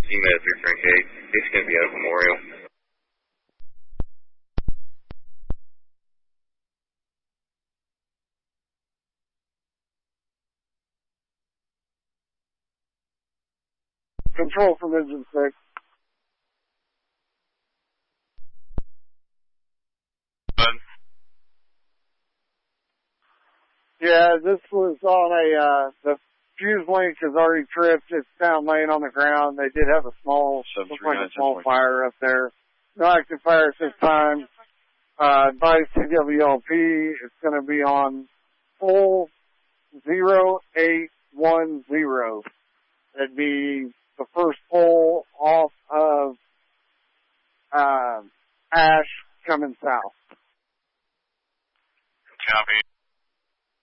Email 3 Frank 8. It's going to be out of Memorial. Control from engine 6. Yeah, this was on the fuse link has already tripped. It's down laying on the ground. They did have a small fire up there. No active fire at this time. Advice TWLP, it's going to be on pole 0810. That'd be the first pole off of Ash coming south. Copy.